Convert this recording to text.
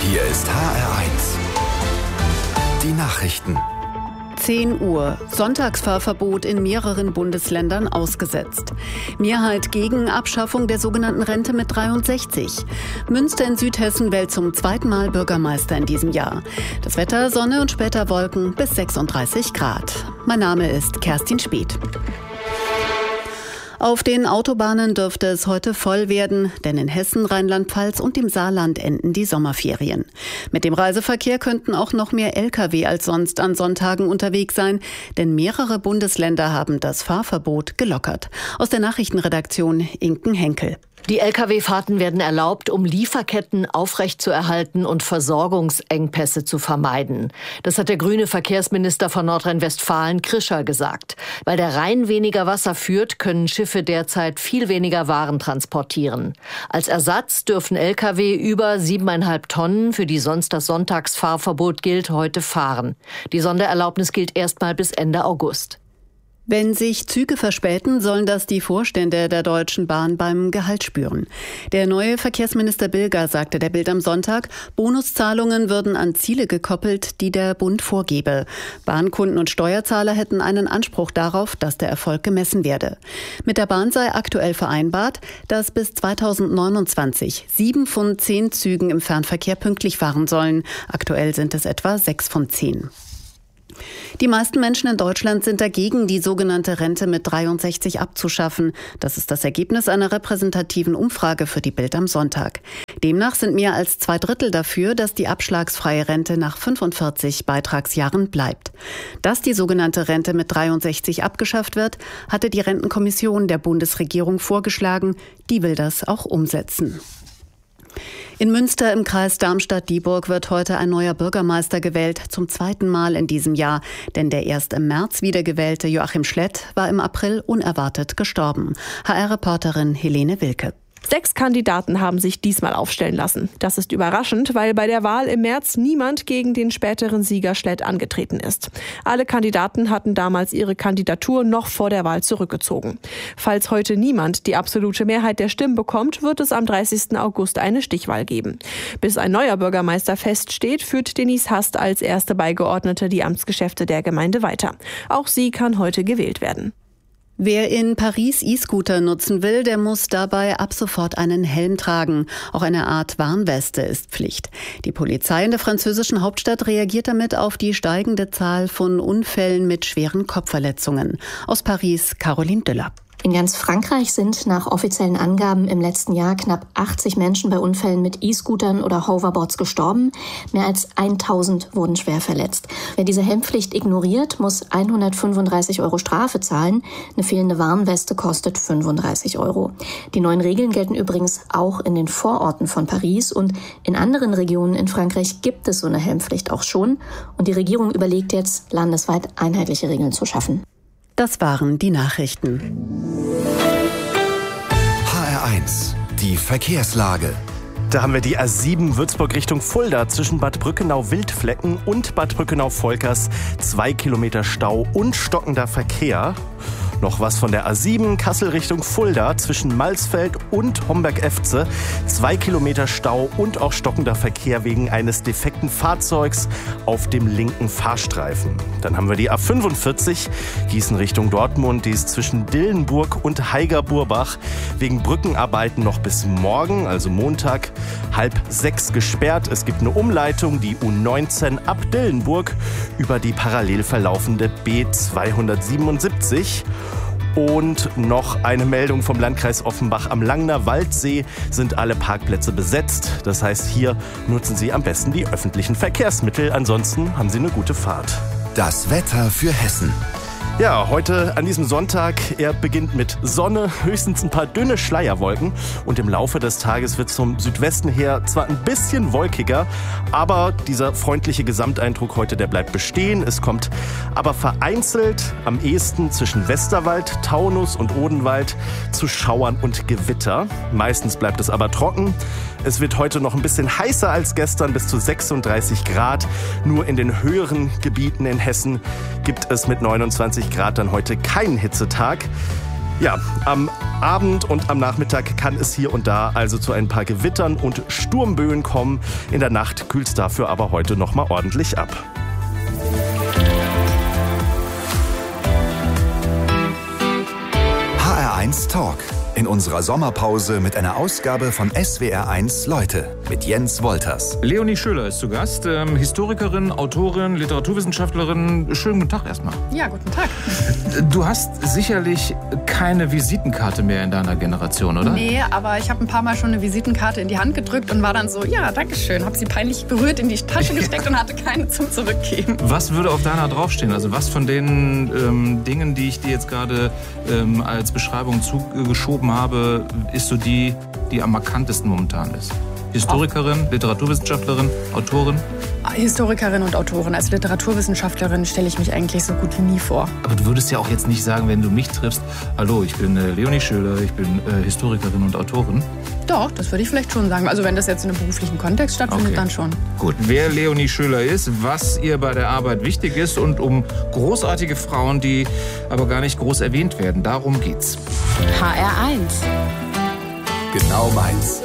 Hier ist HR1. Die Nachrichten. 10 Uhr. Sonntagsfahrverbot in mehreren Bundesländern ausgesetzt. Mehrheit gegen Abschaffung der sogenannten Rente mit 63. Münster in Südhessen wählt zum zweiten Mal Bürgermeister in diesem Jahr. Das Wetter: Sonne und später Wolken bis 36 Grad. Mein Name ist Kerstin Speth. Auf den Autobahnen dürfte es heute voll werden, denn in Hessen, Rheinland-Pfalz und dem Saarland enden die Sommerferien. Mit dem Reiseverkehr könnten auch noch mehr Lkw als sonst an Sonntagen unterwegs sein, denn mehrere Bundesländer haben das Fahrverbot gelockert. Aus der Nachrichtenredaktion Inken Henkel. Die Lkw-Fahrten werden erlaubt, um Lieferketten aufrechtzuerhalten und Versorgungsengpässe zu vermeiden. Das hat der grüne Verkehrsminister von Nordrhein-Westfalen, Krischer, gesagt. Weil der Rhein weniger Wasser führt, können Schiffe derzeit viel weniger Waren transportieren. Als Ersatz dürfen Lkw über 7,5 Tonnen, für die sonst das Sonntagsfahrverbot gilt, heute fahren. Die Sondererlaubnis gilt erstmal bis Ende August. Wenn sich Züge verspäten, sollen das die Vorstände der Deutschen Bahn beim Gehalt spüren. Der neue Verkehrsminister Bilger sagte der Bild am Sonntag, Bonuszahlungen würden an Ziele gekoppelt, die der Bund vorgebe. Bahnkunden und Steuerzahler hätten einen Anspruch darauf, dass der Erfolg gemessen werde. Mit der Bahn sei aktuell vereinbart, dass bis 2029 7 von 10 Zügen im Fernverkehr pünktlich fahren sollen. Aktuell sind es etwa 6 von 10. Die meisten Menschen in Deutschland sind dagegen, die sogenannte Rente mit 63 abzuschaffen. Das ist das Ergebnis einer repräsentativen Umfrage für die Bild am Sonntag. Demnach sind mehr als 2/3 dafür, dass die abschlagsfreie Rente nach 45 Beitragsjahren bleibt. Dass die sogenannte Rente mit 63 abgeschafft wird, hatte die Rentenkommission der Bundesregierung vorgeschlagen. Die will das auch umsetzen. In Münster im Kreis Darmstadt-Dieburg wird heute ein neuer Bürgermeister gewählt, zum zweiten Mal in diesem Jahr. Denn der erst im März wiedergewählte Joachim Schlett war im April unerwartet gestorben. HR-Reporterin Helene Wilke. 6 Kandidaten haben sich diesmal aufstellen lassen. Das ist überraschend, weil bei der Wahl im März niemand gegen den späteren Sieger Schlett angetreten ist. Alle Kandidaten hatten damals ihre Kandidatur noch vor der Wahl zurückgezogen. Falls heute niemand die absolute Mehrheit der Stimmen bekommt, wird es am 30. August eine Stichwahl geben. Bis ein neuer Bürgermeister feststeht, führt Denise Hast als erste Beigeordnete die Amtsgeschäfte der Gemeinde weiter. Auch sie kann heute gewählt werden. Wer in Paris E-Scooter nutzen will, der muss dabei ab sofort einen Helm tragen. Auch eine Art Warnweste ist Pflicht. Die Polizei in der französischen Hauptstadt reagiert damit auf die steigende Zahl von Unfällen mit schweren Kopfverletzungen. Aus Paris, Caroline Düller. In ganz Frankreich sind nach offiziellen Angaben im letzten Jahr knapp 80 Menschen bei Unfällen mit E-Scootern oder Hoverboards gestorben. Mehr als 1000 wurden schwer verletzt. Wer diese Helmpflicht ignoriert, muss 135 € Strafe zahlen. Eine fehlende Warnweste kostet 35 €. Die neuen Regeln gelten übrigens auch in den Vororten von Paris. Und in anderen Regionen in Frankreich gibt es so eine Helmpflicht auch schon. Und die Regierung überlegt jetzt, landesweit einheitliche Regeln zu schaffen. Das waren die Nachrichten. HR1, die Verkehrslage. Da haben wir die A7 Würzburg Richtung Fulda zwischen Bad Brückenau-Wildflecken und Bad Brückenau-Volkers. 2 Kilometer Stau und stockender Verkehr. Noch was von der A7 Kassel Richtung Fulda zwischen Malsfeld und Homberg-Efze. 2 Kilometer Stau und auch stockender Verkehr wegen eines defekten Fahrzeugs auf dem linken Fahrstreifen. Dann haben wir die A45 Gießen Richtung Dortmund. Die ist zwischen Dillenburg und Haiger-Burbach wegen Brückenarbeiten noch bis morgen, also Montag, 5:30 gesperrt. Es gibt eine Umleitung, die U19 ab Dillenburg über die parallel verlaufende B277. Und noch eine Meldung vom Landkreis Offenbach. Am Langner Waldsee sind alle Parkplätze besetzt. Das heißt, hier nutzen Sie am besten die öffentlichen Verkehrsmittel. Ansonsten haben Sie eine gute Fahrt. Das Wetter für Hessen. Ja, heute an diesem Sonntag, er beginnt mit Sonne, höchstens ein paar dünne Schleierwolken. Und im Laufe des Tages wird es vom Südwesten her zwar ein bisschen wolkiger, aber dieser freundliche Gesamteindruck heute, der bleibt bestehen. Es kommt aber vereinzelt am ehesten zwischen Westerwald, Taunus und Odenwald zu Schauern und Gewitter. Meistens bleibt es aber trocken. Es wird heute noch ein bisschen heißer als gestern, bis zu 36 Grad. Nur in den höheren Gebieten in Hessen gibt es mit 29 Grad dann heute keinen Hitzetag. Ja, am Abend und am Nachmittag kann es hier und da also zu ein paar Gewittern und Sturmböen kommen. In der Nacht kühlt es dafür aber heute noch mal ordentlich ab. HR1 Talk. In unserer Sommerpause mit einer Ausgabe von SWR1 Leute mit Jens Wolters. Leonie Schöler ist zu Gast, Historikerin, Autorin, Literaturwissenschaftlerin. Schönen guten Tag erstmal. Ja, guten Tag. Du hast sicherlich keine Visitenkarte mehr in deiner Generation, oder? Nee, aber ich habe ein paar Mal schon eine Visitenkarte in die Hand gedrückt und war dann so, ja, dankeschön. Habe sie peinlich berührt in die Tasche gesteckt und hatte keine zum Zurückgeben. Was würde auf deiner draufstehen? Also was von den Dingen, die ich dir jetzt gerade als Beschreibung zugeschoben habe, ist so die am markantesten momentan ist? Historikerin, Literaturwissenschaftlerin, Autorin? Historikerin und Autorin. Als Literaturwissenschaftlerin stelle ich mich eigentlich so gut wie nie vor. Aber du würdest ja auch jetzt nicht sagen, wenn du mich triffst, hallo, ich bin Leonie Schöler, ich bin Historikerin und Autorin. Doch, das würde ich vielleicht schon sagen. Also wenn das jetzt in einem beruflichen Kontext stattfindet, Okay. dann schon. Gut, wer Leonie Schöler ist, was ihr bei der Arbeit wichtig ist und um großartige Frauen, die aber gar nicht groß erwähnt werden. Darum geht's. HR1. Genau meins.